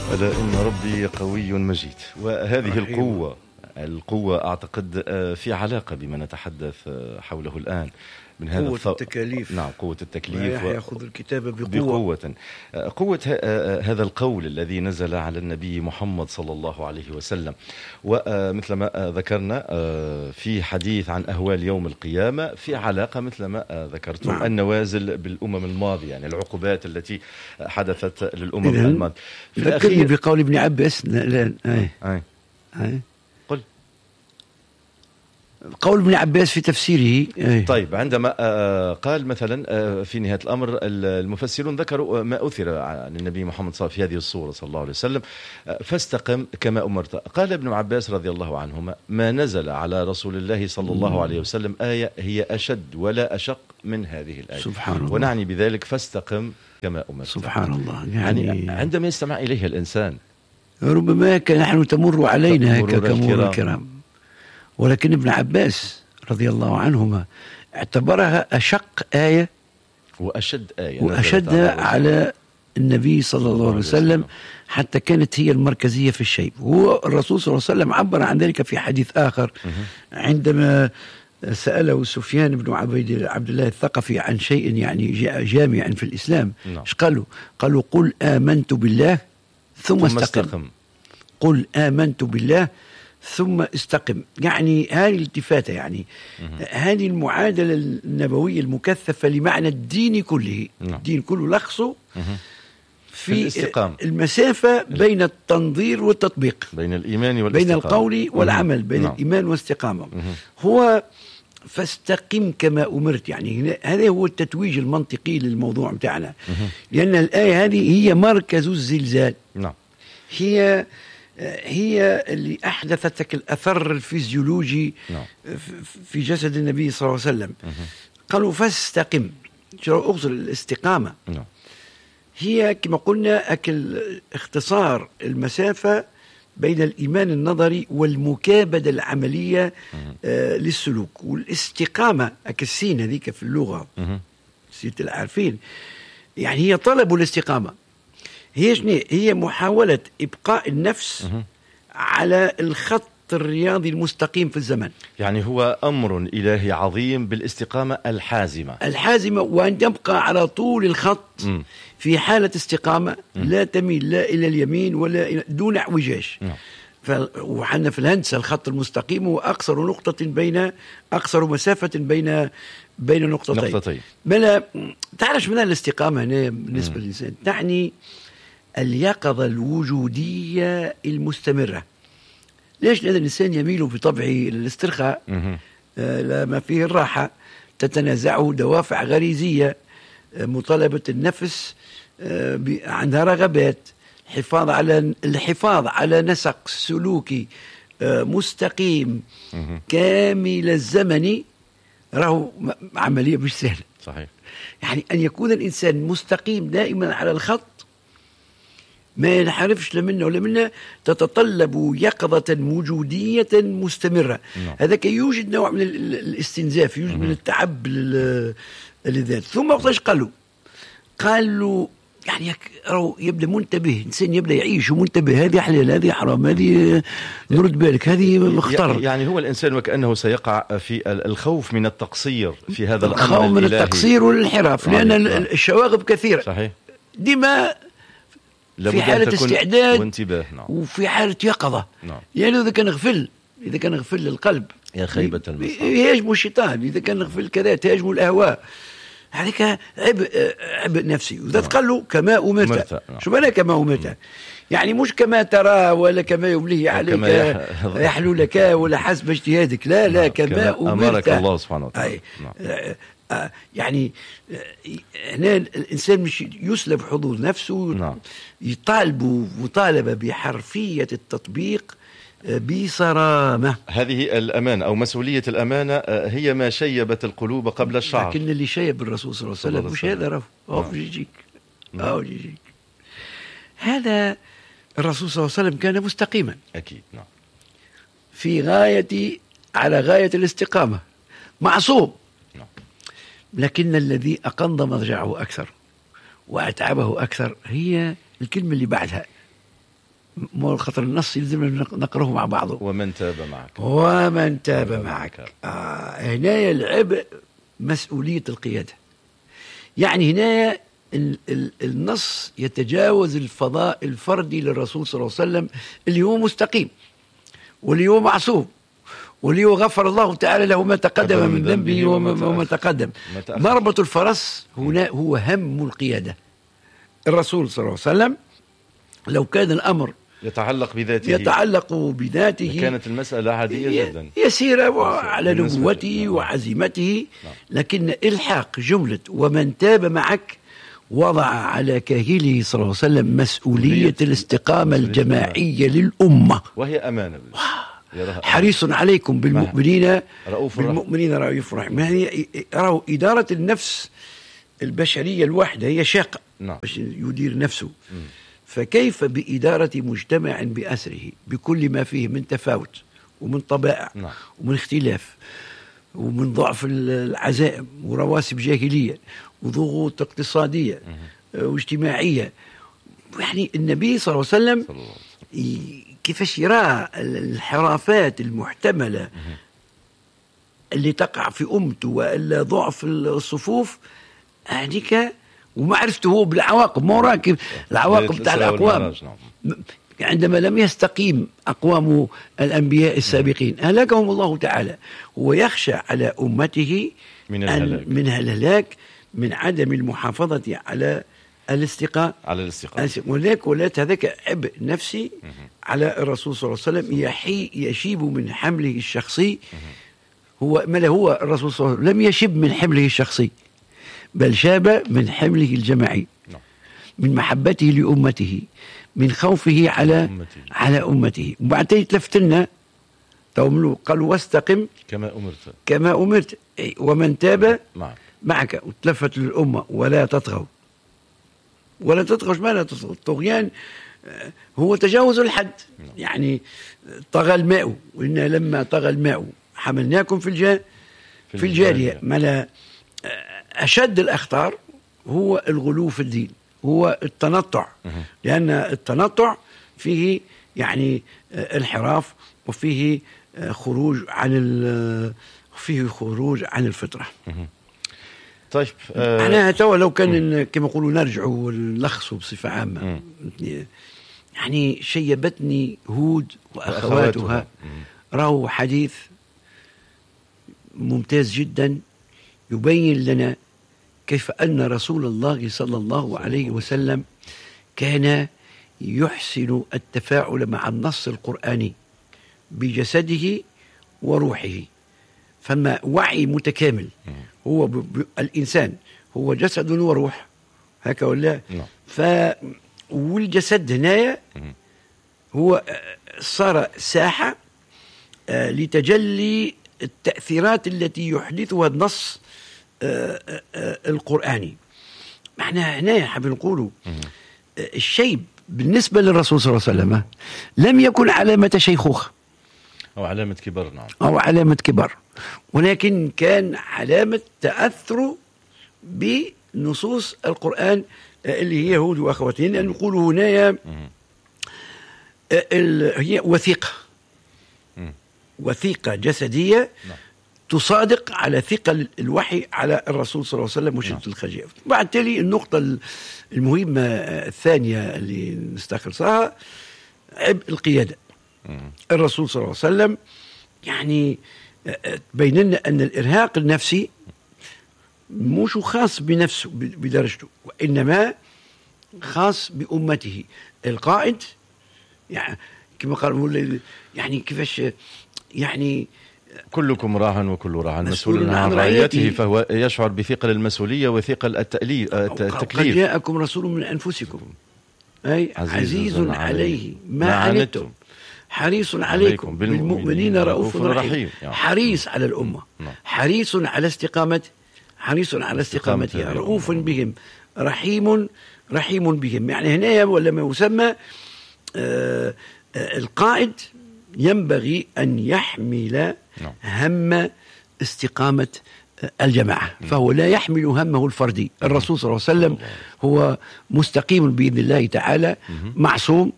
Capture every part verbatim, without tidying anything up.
ألا إن ربي قوي مجيد. وهذه رحيم. القوة القوة أعتقد في علاقة بما نتحدث حوله الآن من هذا قوة الث... التكاليف. نعم، قوة التكليف و... يأخذ الكتاب بقوة. بقوة قوة ه... هذا القول الذي نزل على النبي محمد صلى الله عليه وسلم. ومثل ما ذكرنا في حديث عن أهوال يوم القيامة في علاقة مثل ما ذكرتم نعم. النوازل بالأمم الماضية، يعني العقوبات التي حدثت للأمم الماضية. في الأخير بقول ابن عباس لا أي. أي. أي. قل قول ابن عباس في تفسيره. أي. طيب، عندما قال مثلا في نهاية الأمر المفسرون ذكروا ما أثر عن النبي محمد صلى الله عليه وسلم في هذه الصورة صلى الله عليه وسلم: فاستقم كما أمرت. قال ابن عباس رضي الله عنهما: ما نزل على رسول الله صلى الله عليه وسلم آية هي أشد ولا أشق من هذه الآية. سبحان الله. ونعني بذلك فاستقم كما أمرت. سبحان الله. يعني, يعني عندما يستمع إليها الإنسان ربما نحن تمر علينا كمرور الكرام، ولكن ابن عباس رضي الله عنهما اعتبرها أشق آية وأشد آية وأشدها على النبي صلى الله عليه وسلم، حتى كانت هي المركزية في الشيء. هو الرسول صلى الله عليه وسلم عبر عن ذلك في حديث آخر عندما سأله سفيان بن عبيد عبد الله الثقفي عن شيء يعني جامع في الإسلام. ايش قالوا؟ قالوا: قل آمنت بالله ثم, ثم استقم. استقم قل آمنت بالله ثم استقم. يعني هذه الالتفاتة، يعني هذه المعادلة النبوية المكثفة لمعنى الدين كله. مم. الدين كله لخصه في الاستقام، المسافة بين التنظير والتطبيق، بين الإيمان والاستقامة، بين القول والعمل، بين مم. الإيمان والاستقامة. مم. هو فاستقم كما أمرت، يعني هذا هو التتويج المنطقي للموضوع متاعنا، لأن الآية هذه هي مركز الزلزال. نعم. هي هي اللي أحدثت الأثر الفيزيولوجي نعم. في جسد النبي صلى الله عليه وسلم. قالوا فاستقم، أغزر الاستقامة. نعم. هي كما قلنا أكل اختصار المسافة بين الإيمان النظري والمكابدة العملية آه للسلوك. والاستقامة أكسين هذيك في اللغة سيد العارفين، يعني هي طلب الاستقامة. هي شنو؟ هي محاولة إبقاء النفس على الخط الرياضي المستقيم في الزمن. يعني هو أمر إلهي عظيم بالاستقامة الحازمة الحازمة، وأن تبقى على طول الخط م. في حالة استقامة م. لا تميل لا إلى اليمين ولا إلى دون اعوجاج. ف... وحنا في الهندسة الخط المستقيم هو أقصر نقطة بين أقصر مسافة بين بين نقطتين. نقطتين. بلا تعرف من الاستقامة هنا بالنسبة م. للإنسان تعني اليقظة الوجودية المستمرة. ليش؟ لأن الإنسان يميل بطبعه للاسترخاء، آه لما فيه الراحة، تتنازعه دوافع غريزية، آه مطالبة النفس، آه عندها رغبات، الحفاظ على الحفاظ على نسق سلوكي آه مستقيم كامل الزمن، راهو عملية مش سهلة. صحيح. يعني أن يكون الإنسان مستقيم دائما على الخط، ما ينحرفش لمنه ولا منه، تتطلب يقظة وجودية مستمرة. نعم. هذاك يوجد نوع من الاستنزاف، يوجد من التعب للذات. ثم وقتاش قالوا قالوا يعني يبدأ منتبه، إنسان يبدأ يعيش ومنتبه، هذه حلال هذه حرام هذه نرد بالك هذه خطر. يعني هو الإنسان وكأنه سيقع في الخوف من التقصير في هذا الأمر الخوف من التقصير والانحراف، لأن الشواغب كثيرة. صحيح. ديما في حالة استعداد وانتباه. نعم. وفي حالة يقظة. نعم. يعني إذا كان غفل إذا كان غفل للقلب يا خيبة المصاب يهاجم الشيطان، إذا كان غفل كذا تهاجم الأهواء، هذيك عبء عبء نفسي. وإذا تقال له كما أمرت. نعم. شو معنى كما أمرت؟ يعني مش كما ترى ولا كما يمليه عليك يحلو لك ولا حسب اجتهادك، لا لا. نعم. كما أمرت الله سبحانه وتعالى. نعم. آه يعني هنا الإنسان مش يسلب حضور نفسه. نعم. يطالب مطالبة بحرفية التطبيق بصرامة. هذه الأمانة أو مسؤولية الأمانة هي ما شيبت القلوب قبل الشعر. لكن اللي شيب الرسول صلى الله عليه وسلم مش هذا، رف أو يجيك أو يجيك هذا الرسول صلى الله عليه وسلم كان مستقيما أكيد. نعم. في غاية على غاية الاستقامة، معصوم. لكن الذي أقنض مضجعه أكثر وأتعبه أكثر هي الكلمة اللي بعدها: مو خطر النص يلزم نقرأه مع بعضه. ومن تاب معك ومن تاب معك. آه هنا العبء مسؤولية القيادة. يعني هنا ال ال النص يتجاوز الفضاء الفردي للرسول صلى الله عليه وسلم اللي هو مستقيم واللي هو معصوم واللي هو غفر الله تعالى له ما تقدم من, من ذنبه وما, وما تقدم. مربط الفرس هنا هو هم القيادة. الرسول صلى الله عليه وسلم لو كان الأمر يتعلق بذاته يتعلق بذاته كانت المسألة عادية جدا يسيرة على نبوته وعزيمته. لكن إلحاق جملة ومن تاب معك وضع على كاهله صلى الله عليه وسلم مسؤولية الاستقامة الجماعية للأمة، وهي أمانة. حريص عليكم بالمؤمنين رؤوف بالمؤمنين رؤوف رحيم. يعني يروا إدارة النفس البشرية الواحدة هي شاقة نعم. باش يدير نفسه. م. فكيف بإدارة مجتمع بأسره بكل ما فيه من تفاوت ومن طبائع نعم. ومن اختلاف ومن ضعف العزائم ورواسب جاهلية وضغوط اقتصادية م. واجتماعية. يعني النبي صلى الله عليه وسلم صلى الله. كيفاش يرى الحرافات المحتملة م. اللي تقع في أمته وإلا ضعف الصفوف هذيك ومعرفته هو بالعواقب، مو راكب العواقب تاع الأقوام. عندما لم يستقيم أقوام الأنبياء السابقين أهلكهم الله تعالى، ويخشى على أمته من الهلاك من الهلاك من عدم المحافظة على الاستقامة على الاستقامة. ولذلك ولات هذاك عبء نفسي على الرسول صلى الله عليه وسلم يحي يشيب من حمله الشخصي. هو ما هو الرسول صلى الله عليه وسلم لم يشب من حمله الشخصي، بل شاب من حمله الجماعي، من محبته لأمته، من خوفه على أمته. على أمته. وبعدين تلفت لنا قالوا واستقم كما أمرت كما أمرت ومن تاب معك. وتلفت للأمة ولا تطغوا ولا تطغوا. ما لا تطغوا؟ الطغيان هو تجاوز الحد. يعني طغى الماء وإن لما طغى الماء حملناكم في الجا في الجارية. ما لا أشد الأخطار هو الغلو في الدين، هو التنطع. لأن التنطع فيه يعني انحراف وفيه خروج عن فيه خروج عن الفطرة. طيب أنا توا لو كان كما يقولوا نرجعوا ونلخصوا بصفة عامة، يعني شيبتني هود وأخواتها. رأوا حديث ممتاز جدا يبين لنا كيف أن رسول الله صلى الله عليه وسلم كان يحسن التفاعل مع النص القرآني بجسده وروحه. فما وعي متكامل. هو ب... ب... الإنسان هو جسد وروح هكا ولا ف والجسد هنايا هو صار ساحة لتجلي التأثيرات التي يحدثها النص القرآني. احنا هنا حاب نقولوا الشيب بالنسبة للرسول صلى الله عليه وسلم لم يكن علامة شيخوخة أو علامة كبر. نعم. أو علامة كبر، ولكن كان علامة تأثر بنصوص القرآن اللي هي هود وأخواتهن. لأن نقول هنا هي وثيقة وثيقة جسدية تصادق على ثقل الوحي على الرسول صلى الله عليه وسلم وشدة الخجائف. بعد تالي النقطة المهمة الثانية اللي نستخلصها عبء القيادة. الرسول صلى الله عليه وسلم يعني بين لنا أن الإرهاق النفسي مش خاص بنفسه بدرجته، وإنما خاص بأمته. القائد يعني كما قال يعني كيفاش يعني كلكم راع وكل راع مسؤول عن رعيته، فهو يشعر بثقل المسؤولية وثقل التكليف. قد جاءكم رسول من أنفسكم أي عزيز عليه ما عنتم حريص عليكم بالمؤمنين رؤوف رحيم. حريص على الأمة، حريص على استقامة حريص على استقامتها، رؤوف بهم رحيم رحيم بهم. يعني هنا ولا ما يسمى آه آه القائد ينبغي أن يحمل هم استقامة الجماعة، فهو لا يحمل همه الفردي. الرسول صلى الله عليه وسلم هو مستقيم بإذن الله تعالى، معصوم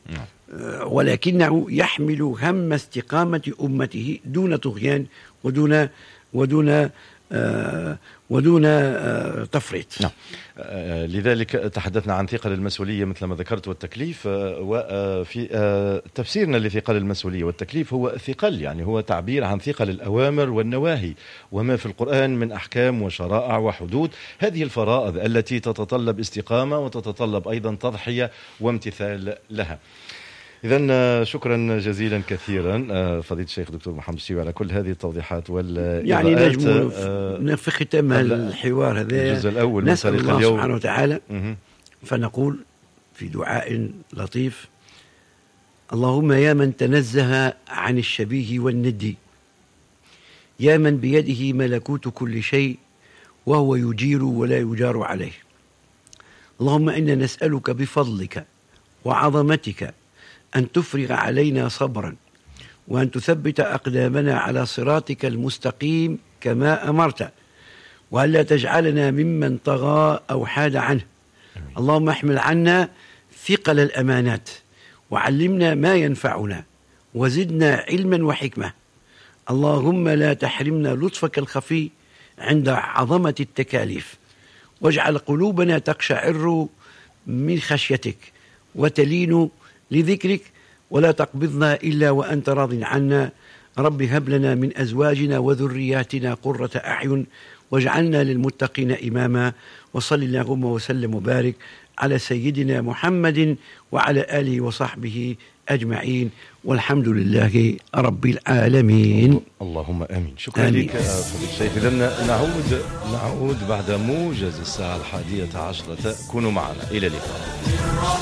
ولكنه يحمل هم استقامة أمته دون طغيان ودون ودون آه ودون آه تفريط. نعم. آه لذلك تحدثنا عن ثقل المسؤولية مثل ما ذكرت والتكليف، آه وفي آه تفسيرنا لثقل المسؤولية والتكليف هو ثقل، يعني هو تعبير عن ثقل الأوامر والنواهي وما في القرآن من أحكام وشرائع وحدود، هذه الفرائض التي تتطلب استقامة وتتطلب أيضا تضحية وامتثال لها. إذن شكرا جزيلا كثيرا فضيلة الشيخ دكتور محمد الشيوي على كل هذه التوضيحات والإضاءات. يعني نجم في ختام الحوار هذا الجزء الأول نسأل الله اليوم سبحانه وتعالى فنقول في دعاء لطيف: اللهم يا من تنزه عن الشبيه والند، يا من بيده ملكوت كل شيء وهو يجير ولا يجار عليه، اللهم إنا نسألك بفضلك وعظمتك أن تفرغ علينا صبرا، وأن تثبت أقدامنا على صراطك المستقيم كما أمرت، وأن لا تجعلنا ممن طغى أو حاد عنه. اللهم احمل عنا ثقل الأمانات، وعلمنا ما ينفعنا، وزدنا علما وحكمة. اللهم لا تحرمنا لطفك الخفي عند عظمة التكاليف، واجعل قلوبنا تقشعر من خشيتك وتلين لذكرك، ولا تقبضنا إلا وأنت راض عنا. رب هب لنا من أزواجنا وذرياتنا قرة أعين واجعلنا للمتقين إماما. وصل اللهم وسلم وبارك على سيدنا محمد وعلى آله وصحبه أجمعين، والحمد لله رب العالمين. اللهم آمين. شكرا لك فضيلة الشيخ. إذن نعود نعود بعد موجز الساعة الحادية عشرة. كونوا معنا، إلى اللقاء.